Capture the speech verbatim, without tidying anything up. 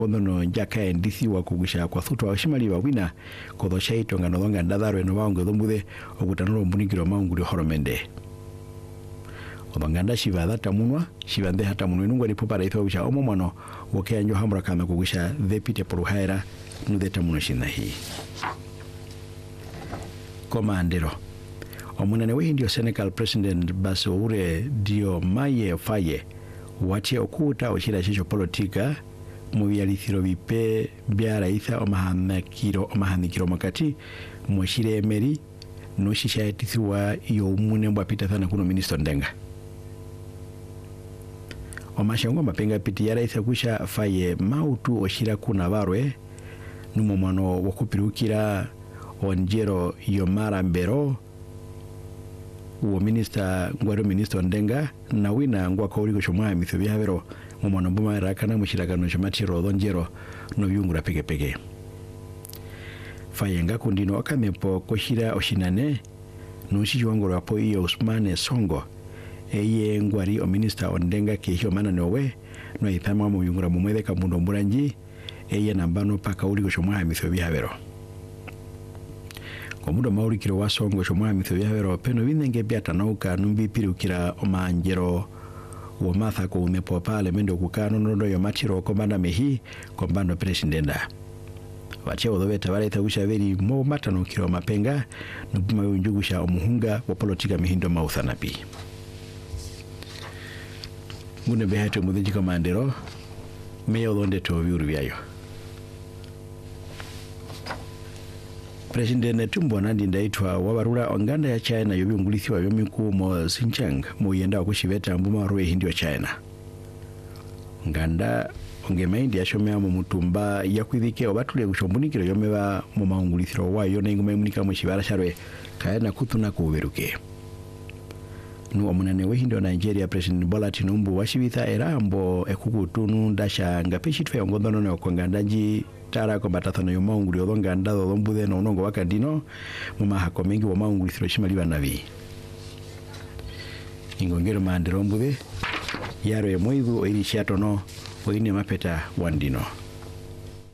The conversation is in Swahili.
Onono njaka endisi wa kugusha kwa thutu wa shimali wa wina kodosha itonga nodonga ndadharwe no waunge dhombude ogutanuro mbunikiro maunguri horomende. Odonganda shiva dhata munwa, shiva nde hata munwa nungwa nipupa raitha wabisha omo mwano wakea njo hamura kame kugusha dhepite poruhaira nudeta munwa shina hii. Komandero. Omunane wehi ndio Senegal President Bassirou Diomaye Faye watie okuta oshira shisho politika mubiyalithiro bipe bya raitha omahanakiro omahanikiro makati mwashire emeri no shisha etithiwa yo umune mbwa pita thana kuno Minister Ndenga. Omashango mapenga piti ya raitha kusha Faye mautu oshira kuna barwe numo mwano wakupirukira onjero yomara mbero uwo Minister ngwaro Minister Ndenga na wina ngwa kauri kushomwa mithobi habero mumwana mbuma rakana mushiragano chamati rodonjero no byungura peke peke. Faye nga kundino akamepo koshira oshinane nushi wangoro apo iyo Usmane Songo eye ngwari o Minister Ondenga ke hiomana nowe no ithama mu byungura mumwede kamundo mburanji eye nambano paka uri kushomwa mithobi habero. Komudo mauri kiro wasongo shomwa mithobi habero peno binenge byata nauka numbi pirukira omanjero wa matha ko umepo pale mendo kukano nondo yo matiro kombanda mehi kombando presidenda. Wache odobeta bareta ushaveri mo matano kiro mapenga nubuma yunjugusha omuhunga wa politika mihindo mauthanapi. Mune behate mudiji komandero meyo donde to biuru byayo. President Tumbo nandi ndaitwa wabarura onganda ya China yobyungulithiwa yomiku mo Xinjiang mu yenda kushibeta mbuma roe hindi wa China. Nganda ongemaindi yashomea mu mutumba yakwithike obatule kushombunikiro yomeba mu maungulithiro wayo nenguma imunika mu shibara sharwe kaena kutuna kuberuke. Nu omunane we hindi wa Nigeria President Bola Tinubu washibitha erambo ekukutunu ndasha ngapeshitwe ongondono ne okongandaji tara ko batathano yo maunguri odonga ndado dombude no nongo wakandino mu mahako mengi wa maunguri thiro shimali banabi ingongero mandero mbude yaro e moidu o iri shiatono o ine mapeta wandino.